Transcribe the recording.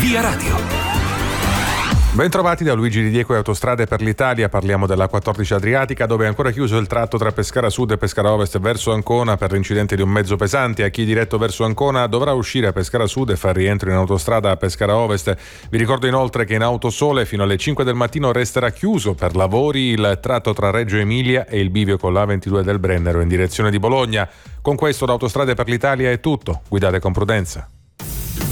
Via Radio. Bentrovati da Luigi Di Diego e Autostrade per l'Italia. Parliamo della 14 Adriatica, dove è ancora chiuso il tratto tra Pescara Sud e Pescara Ovest verso Ancona per l'incidente di un mezzo pesante. A chi è diretto verso Ancona dovrà uscire a Pescara Sud e far rientro in autostrada a Pescara Ovest. Vi ricordo inoltre che in Autosole fino alle 5 del mattino resterà chiuso per lavori il tratto tra Reggio Emilia e il bivio con l'A22 del Brennero in direzione di Bologna. Con questo da Autostrade per l'Italia è tutto. Guidate con prudenza.